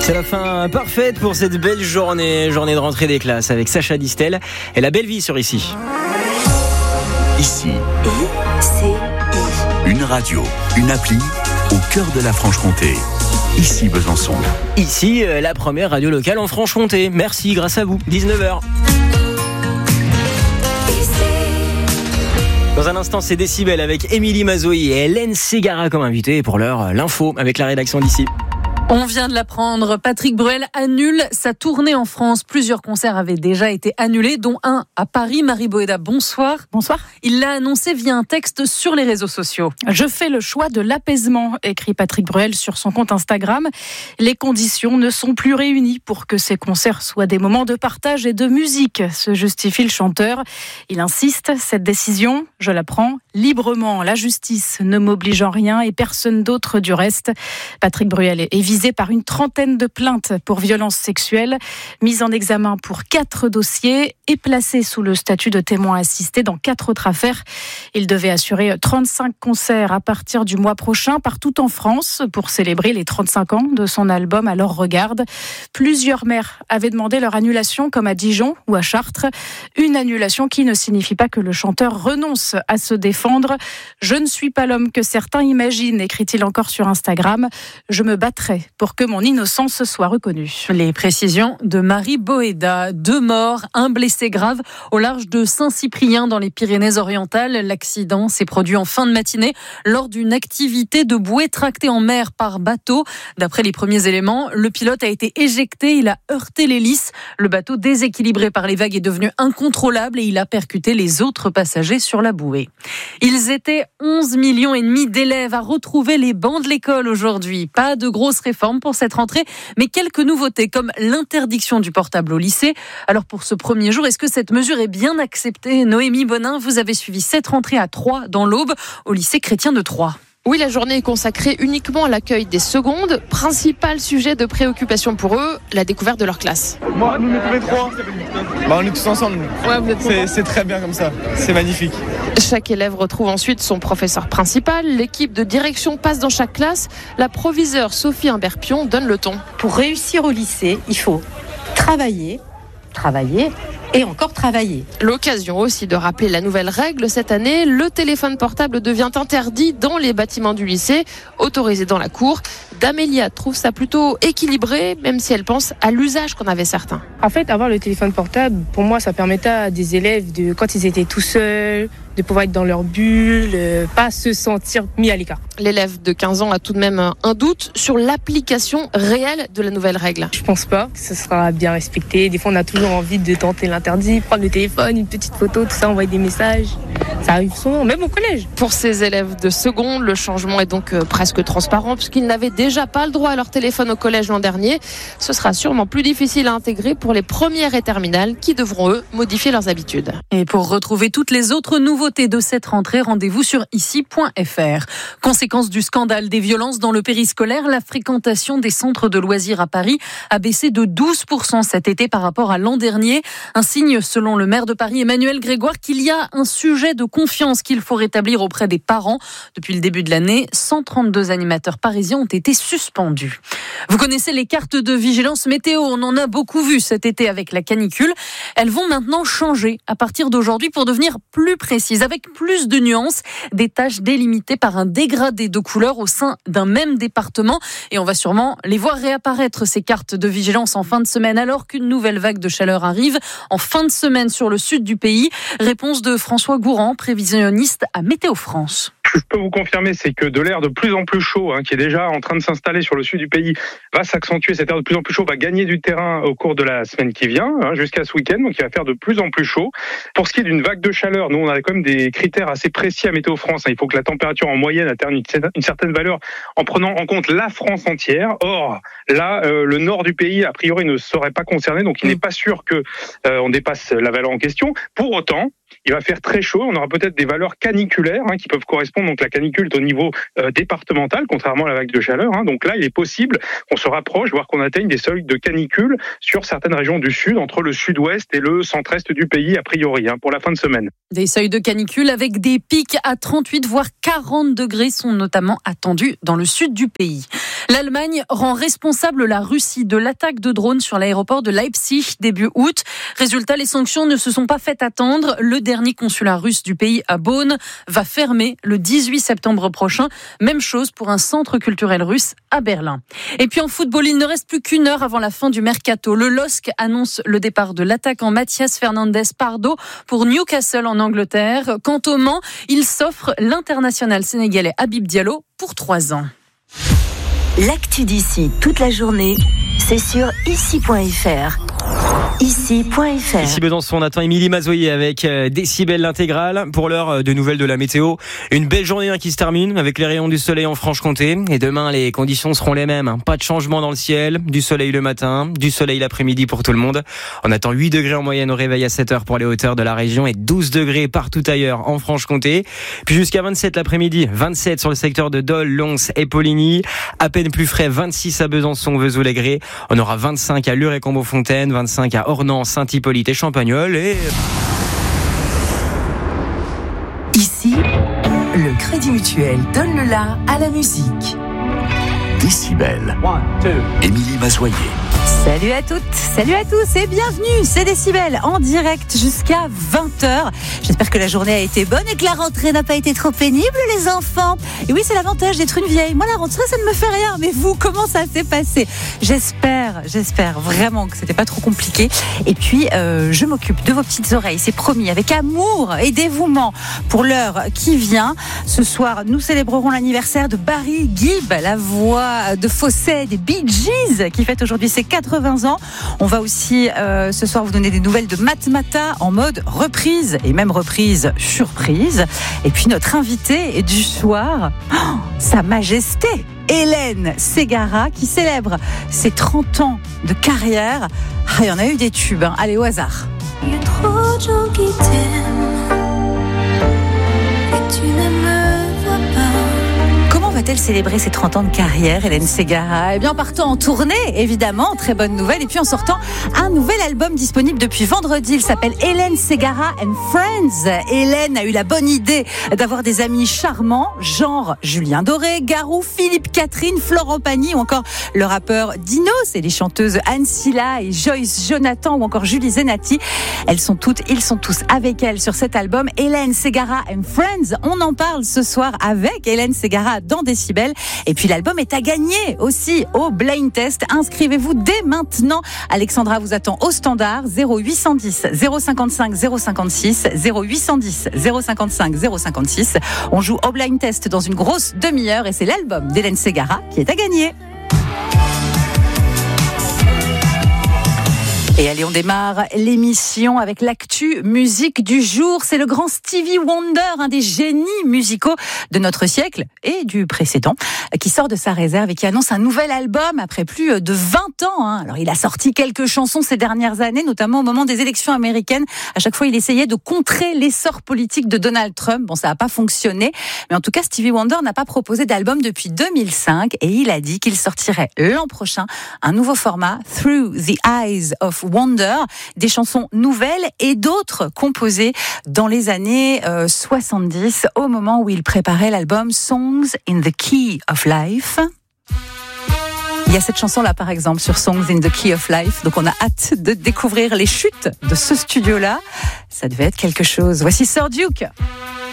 C'est la fin parfaite pour cette belle journée de rentrée des classes avec Sacha Distel et la belle vie sur Ici. Ici, une radio, une appli au cœur de la Franche-Comté. Ici Besançon. Ici, la première radio locale en Franche-Comté. Merci, grâce à vous. 19h. Dans un instant, c'est Décibel avec Émilie Mazoï et Hélène Ségara comme invité. Et pour l'heure, l'info avec la rédaction d'Ici. On vient de l'apprendre, Patrick Bruel annule sa tournée en France. Plusieurs concerts avaient déjà été annulés, dont un à Paris. Marie Boéda, bonsoir. Bonsoir. Il l'a annoncé via un texte sur les réseaux sociaux. Je fais le choix de l'apaisement, écrit Patrick Bruel sur son compte Instagram. Les conditions ne sont plus réunies pour que ces concerts soient des moments de partage et de musique, se justifie le chanteur. Il insiste, cette décision, je la prends librement. La justice ne m'oblige en rien et personne d'autre du reste. Patrick Bruel est visé par une trentaine de plaintes pour violences sexuelles, mis en examen pour 4 dossiers et placé sous le statut de témoin assisté dans 4 autres affaires. Il devait assurer 35 concerts à partir du mois prochain partout en France pour célébrer les 35 ans de son album Alors Regarde. Plusieurs maires avaient demandé leur annulation, comme à Dijon ou à Chartres. Une annulation qui ne signifie pas que le chanteur renonce à se défendre. Je ne suis pas l'homme que certains imaginent, écrit-il encore sur Instagram. Je me battrai pour que mon innocence soit reconnue. Les précisions de Marie Boéda. 2 morts, 1 blessé grave au large de Saint-Cyprien dans les Pyrénées-Orientales. L'accident s'est produit en fin de matinée lors d'une activité de bouée tractée en mer par bateau. D'après les premiers éléments, le pilote a été éjecté, il a heurté l'hélice. Le bateau, déséquilibré par les vagues, est devenu incontrôlable et il a percuté les autres passagers sur la bouée. Ils étaient 11,5 millions d'élèves à retrouver les bancs de l'école aujourd'hui. Pas de grosse réforme pour cette rentrée, mais quelques nouveautés comme l'interdiction du portable au lycée. Alors pour ce premier jour, est-ce que cette mesure est bien acceptée ? Noémie Bonin, vous avez suivi cette rentrée à Troyes dans l'Aube, au lycée chrétien de Troyes. Oui, la journée est consacrée uniquement à l'accueil des secondes. Principal sujet de préoccupation pour eux, la découverte de leur classe. Moi, nous les 3, on est tous ensemble. Ouais, vous êtes c'est très bien comme ça, c'est magnifique. Chaque élève retrouve ensuite son professeur principal. L'équipe de direction passe dans chaque classe. La proviseure Sophie Imberpion donne le ton. Pour réussir au lycée, il faut travailler et encore travailler. L'occasion aussi de rappeler la nouvelle règle cette année. Le téléphone portable devient interdit dans les bâtiments du lycée, autorisé dans la cour. Damélia trouve ça plutôt équilibré, même si elle pense à l'usage qu'en avaient certains. En fait, avoir le téléphone portable, pour moi, ça permettait à des élèves, quand ils étaient tout seuls, de pouvoir être dans leur bulle, pas se sentir mis à l'écart. L'élève de 15 ans a tout de même un doute sur l'application réelle de la nouvelle règle. Je pense pas que ce sera bien respecté. Des fois, on a toujours envie de tenter l'interdit, prendre le téléphone, une petite photo, tout ça, envoyer des messages. Ça arrive souvent, même au collège. Pour ces élèves de seconde, le changement est donc presque transparent puisqu'ils n'avaient déjà pas le droit à leur téléphone au collège l'an dernier. Ce sera sûrement plus difficile à intégrer pour les premières et terminales qui devront, eux, modifier leurs habitudes. Et pour retrouver toutes les autres nouveautés de cette rentrée, rendez-vous sur ici.fr. Conséquence du scandale des violences dans le périscolaire, la fréquentation des centres de loisirs à Paris a baissé de 12% cet été par rapport à l'an dernier. Un signe, selon le maire de Paris, Emmanuel Grégoire, qu'il y a un sujet de confiance qu'il faut rétablir auprès des parents. Depuis le début de l'année, 132 animateurs parisiens ont été suspendus. Vous connaissez les cartes de vigilance météo, on en a beaucoup vu cet été avec la canicule. Elles vont maintenant changer à partir d'aujourd'hui pour devenir plus précises, avec plus de nuances, des tâches délimitées par un dégradé de couleurs au sein d'un même département. Et on va sûrement les voir réapparaître, ces cartes de vigilance, en fin de semaine, alors qu'une nouvelle vague de chaleur arrive en fin de semaine sur le sud du pays. Réponse de François Gourand, prévisionniste à Météo France. Ce que je peux vous confirmer, c'est que de l'air de plus en plus chaud, qui est déjà en train de s'installer sur le sud du pays, va s'accentuer. Cet air de plus en plus chaud va gagner du terrain au cours de la semaine qui vient, jusqu'à ce week-end. Donc il va faire de plus en plus chaud. Pour ce qui est d'une vague de chaleur, nous on a quand même des critères assez précis à Météo France. Il faut que la température en moyenne atteigne une certaine valeur en prenant en compte la France entière. Or, là, le nord du pays, a priori, ne serait pas concerné. Donc il n'est pas sûr que on dépasse la valeur en question. Pour autant, Il va faire très chaud. On aura peut-être des valeurs caniculaires qui peuvent correspondre. Donc la canicule est au niveau départemental, contrairement à la vague de chaleur. Donc là, il est possible qu'on se rapproche, voire qu'on atteigne des seuils de canicule sur certaines régions du sud, entre le sud-ouest et le centre-est du pays, a priori, pour la fin de semaine. Des seuils de canicule avec des pics à 38 voire 40 degrés sont notamment attendus dans le sud du pays. L'Allemagne rend responsable la Russie de l'attaque de drones sur l'aéroport de Leipzig début août. Résultat, les sanctions ne se sont pas fait attendre. Le dernier consulat russe du pays à Bonn va fermer le 18 septembre prochain. Même chose pour un centre culturel russe à Berlin. Et puis en football, il ne reste plus qu'une heure avant la fin du mercato. Le LOSC annonce le départ de l'attaquant Mathias Fernandez Pardo pour Newcastle en Angleterre. Quant au Mans, il s'offre l'international sénégalais Habib Diallo pour 3 ans. L'actu d'ici toute la journée, c'est sur ici.fr. Ici.fr. Ici Besançon, on attend Émilie Mazoyer avec Décibel l'intégrale. Pour l'heure, de nouvelles de la météo. Une belle journée qui se termine avec les rayons du soleil en Franche-Comté. Et demain, les conditions seront les mêmes. Pas de changement dans le ciel. Du soleil le matin, du soleil l'après-midi pour tout le monde. On attend 8 degrés en moyenne au réveil à 7h pour les hauteurs de la région et 12 degrés partout ailleurs en Franche-Comté. Puis jusqu'à 27 l'après-midi, 27 sur le secteur de Dole, Lons et Poligny. À peine plus frais, 26 à Besançon, Vesoul-les-Grès. On aura 25 à Lure et Combeau-Fontaine, 25 à Ornans, Saint-Hippolyte et Champagnole et... Ici, le Crédit Mutuel donne le la à la musique. Décibel. Émilie Mazoyer. Salut à toutes, salut à tous et bienvenue, c'est Décibel en direct jusqu'à 20h. J'espère que la journée a été bonne et que la rentrée n'a pas été trop pénible les enfants. Et oui, c'est l'avantage d'être une vieille. Moi, la rentrée, ça ne me fait rien. Mais vous, comment ça s'est passé ? J'espère vraiment que c'était pas trop compliqué. Et puis, je m'occupe de vos petites oreilles, c'est promis, avec amour et dévouement pour l'heure qui vient. Ce soir, nous célébrerons l'anniversaire de Barry Gibb, la voix de fausset des Bee Gees, qui fête aujourd'hui ses 80 ans. On va aussi ce soir vous donner des nouvelles de Matmata en mode reprise et même reprise surprise. Et puis notre invitée du soir, Sa Majesté Hélène Ségara qui célèbre ses 30 ans de carrière. Il y en a eu des tubes, allez au hasard. Il y a trop de gens qui t'aiment et tu ne me vois pas. Comment va-t-elle célébrer ses 30 ans de carrière, Hélène Ségara ? Eh bien, en partant en tournée, évidemment, très bonne nouvelle. Et puis en sortant un nouvel album disponible depuis vendredi. Il s'appelle Hélène Ségara and Friends. Hélène a eu la bonne idée d'avoir des amis charmants, genre Julien Doré, Garou, Philippe Catherine, Florent Pagny ou encore le rappeur Dinos et les chanteuses Anne Silla et Joyce Jonathan ou encore Julie Zenati. Ils sont tous avec elle sur cet album Hélène Ségara and Friends. On en parle ce soir avec Hélène Ségara dans Décibel. Et puis l'album est à gagner aussi au Blind Test. Inscrivez-vous dès maintenant. Alexandra vous attend au standard 0810 055 056 0810 055 056. On joue au Blind Test dans une grosse demi-heure et c'est l'album d'Hélène Ségara qui est à gagner. Et allez, on démarre l'émission avec l'actu musique du jour. C'est le grand Stevie Wonder, un des génies musicaux de notre siècle et du précédent, qui sort de sa réserve et qui annonce un nouvel album après plus de 20 ans. Alors, il a sorti quelques chansons ces dernières années, notamment au moment des élections américaines. À chaque fois, il essayait de contrer l'essor politique de Donald Trump. Bon, ça n'a pas fonctionné. Mais en tout cas, Stevie Wonder n'a pas proposé d'album depuis 2005 et il a dit qu'il sortirait l'an prochain un nouveau format, Through the Eyes of Wonder, des chansons nouvelles et d'autres composées dans les années 70 au moment où il préparait l'album Songs in the Key of Life. Il y a cette chanson-là, par exemple, sur Songs in the Key of Life. Donc, on a hâte de découvrir les chutes de ce studio-là. Ça devait être quelque chose. Voici Sir Duke.